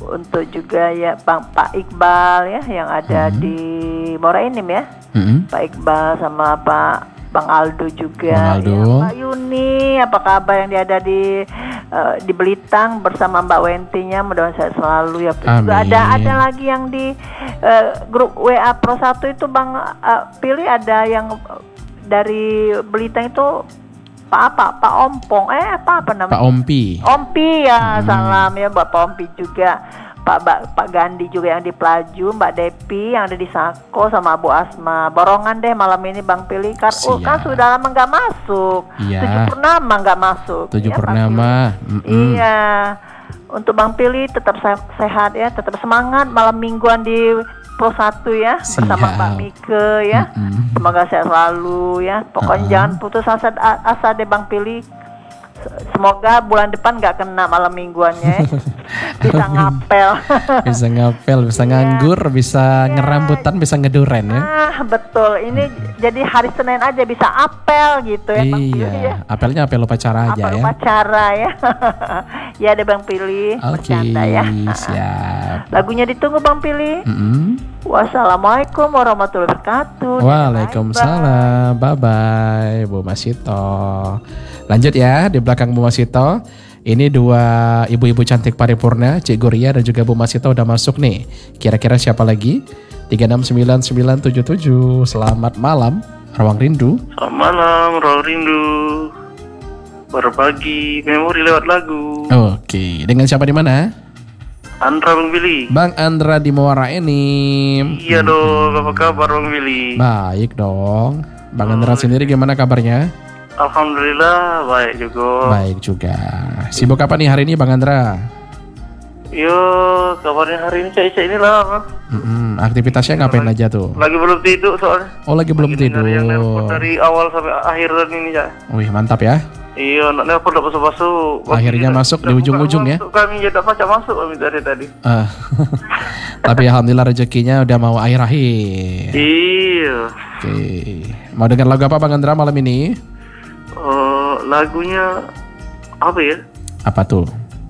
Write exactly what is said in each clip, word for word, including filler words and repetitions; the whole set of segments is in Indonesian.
untuk juga ya Bang Pak Iqbal ya yang ada hmm. di Muara Enim ya. Hmm. Pak Iqbal sama Pak Bang Aldo juga. Bang Aldo. Ya, Pak Yuni, apa kabar yang dia ada di uh, di Belitang bersama Mbak Wentinya, mudah-mudahan sehat selalu ya. Amin. Juga ada ada lagi yang di uh, grup W A Pro satu itu Bang uh, pilih ada yang dari Belitang itu Pak apa? Pak Ompong. Eh apa apa namanya? Pak Ompi. Ompi ya, hmm. salam ya buat Pak Ompi juga. Pak ba, Pak Gandhi juga yang di Pelaju, Mbak Depi yang ada di Sako sama Bu Asma. Borongan deh malam ini Bang Pili kan, oh, kan sudah lama nggak masuk. Iya. Tujuh purnama nggak masuk. Tujuh ya, purnama. Iya. Untuk Bang Pili tetap sehat ya, tetap semangat malam mingguan di Pro satu ya. Siap. Bersama Mbak Mike ya. Mm-mm. Semoga sehat selalu ya. Pokoknya uh-huh. jangan putus asa asa deh Bang Pili. Semoga bulan depan nggak kena malam mingguannya, bisa ngapel, bisa ngapel, bisa nganggur, yeah. bisa yeah. ngerambutan, bisa ngeduren ya. Ah betul, ini hmm. jadi hari Senin aja bisa apel gitu ya. Iya, Bang Pili, ya. Apelnya apel upacara aja apel ya. Upacara ya, ya ada Bang Pili, Oke, okay, ya. Siap. Lagunya ditunggu Bang Pili. Mm-hmm. Wassalamualaikum warahmatullahi wabarakatuh. Waalaikumsalam, bye bye Bu Masito. Lanjut ya di belakang Bu Masito. Ini dua ibu-ibu cantik paripurna, Cik Guria dan juga Bu Masito udah masuk nih. Kira-kira siapa lagi? tiga enam sembilan sembilan tujuh tujuh. Selamat malam, Ruang Rindu. Selamat malam, Ruang Rindu. Berbagi memori lewat lagu. Oke, dengan siapa di mana? Andra Bang Billy. Bang Andra di Muara Enim. Iya hmm. dong, apa kabar Bang Billy? Baik dong. Bang oh, Andra sendiri gimana kabarnya? Alhamdulillah baik juga. Baik juga. Sibuk apa nih hari ini Bang Andra? Yo, kabarnya hari ini cek-cek inilah. Mm-mm. Aktivitasnya ngapain lagi, aja tuh? Lagi belum tidur soalnya. Oh lagi belum lagi tidur. Yang nelpon dari awal sampai akhir tadi ini ya. Wih mantap ya. Iya, nak nelpon dapat masuk. Akhirnya masuk di ujung-ujung ya. Kami ya dapat masuk kami dari tadi. Uh, tapi alhamdulillah rezekinya udah mau akhir-akhir. Iya. Oke. Mau dengar lagu apa Bang Andra malam ini? Uh, lagunya apa ya? Apa tuh?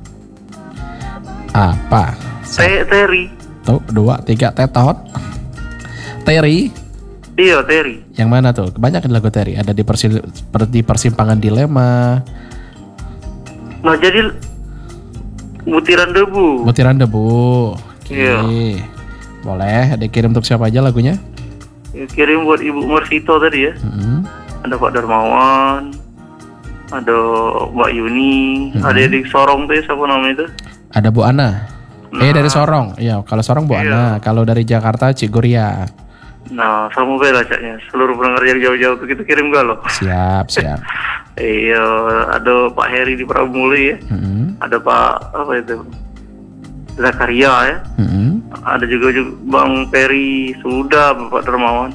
Apa? Te- Terry. Tuh, dua, tiga, tetot. Terry. Iya, Terry. Yang mana tuh? Kebanyakan lagu Terry. Ada di, persi, di persimpangan dilema. Nah, jadi butiran debu. Butiran debu. Oke. Iya. Boleh, dikirim untuk siapa aja lagunya? Ya, kirim buat Ibu Marsito tadi ya. Mm-hmm. Ada Pak Darmawan. Ada Mbak Yuni. Mm-hmm. Ada di Sorong tuh ya, siapa namanya itu? Ada Bu Ana. Nah. Eh dari Sorong. Iya, kalau Sorong Bu iya. Ana. Kalau dari Jakarta Cik Guria. Nah, sama bela caknya. Seluruh pendengar yang jauh-jauh tuh kita kirim galau. Siap, siap. Iya, ada Pak Heri di Pramuli ya. Mm-hmm. Ada Pak apa itu? Zakaria ya. Mm-hmm. Ada juga, juga Bang Peri, sudah Bapak Dermawan.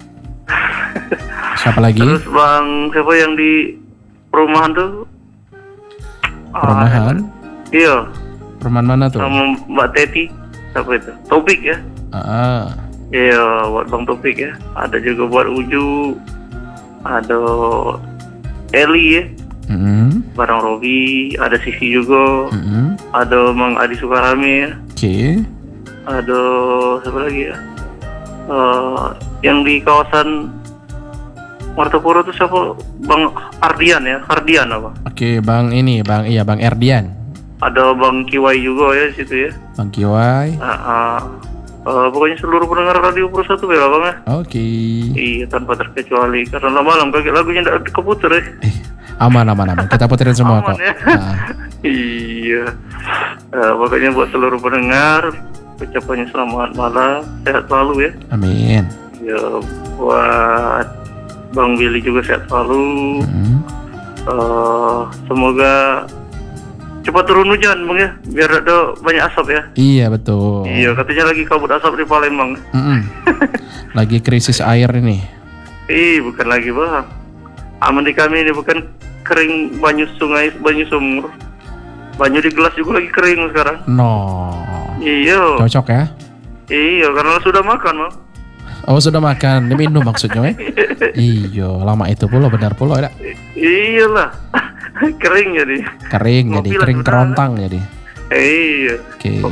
Siapa lagi? Terus Bang siapa yang di perumahan tuh? Perumahan? Ah, iya. Perumahan mana tuh? Sama Mbak Teti. Siapa itu? Topik ya. Ah. Iya, buat Bang Topik ya. Ada juga buat Uju. Ada Eli ya. Mm-hmm. Barang Robi. Ada Sisi juga. Mm-hmm. Ada Mang Adi Sukarami ya. Oke. Okay. Ada siapa lagi ya? Uh, yang di kawasan Martapura itu siapa? Bang Ardian ya. Ardian apa? Oke, okay, Bang ini, Bang iya Bang Erdian. Ada Bang Kiwai juga ya di situ ya. Bang Kiwai. Uh, uh, uh, pokoknya seluruh pendengar Radio Pro satu ya Bang ya. Oke. Okay. Iya tanpa terkecuali karena malam kaki lagunya tidak keputar ya. Eh, aman aman aman. Kita puterin semua aman, kok. Ya? Nah. Iya. Uh, pokoknya buat seluruh pendengar ucapannya selamat malam, sehat selalu ya. Amin. Ya buat Bang Billy juga sehat selalu. Mm-hmm. Uh, semoga cepat turun hujan Bang ya, biar ada banyak asap ya. Iya betul. Iya katanya lagi kabut asap di Palembang. Mm-hmm. Lagi krisis air ini. Ih bukan lagi Bang. Aman di kami ini bukan kering banyu sungai, banyu sumur. Banyu di gelas juga lagi kering sekarang. No. Iya. Cocok ya? Iya karena sudah makan Bang. Oh sudah makan, diminum maksudnya ya? Iya, lama itu pula benar pula ya. Iyalah. Kering jadi. Kering jadi, kering kerontang jadi. Iya. Oke.